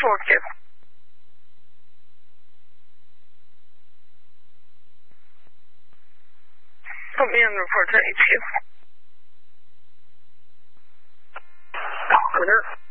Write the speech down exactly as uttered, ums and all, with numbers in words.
told you. Put me on report to H Q. Clear.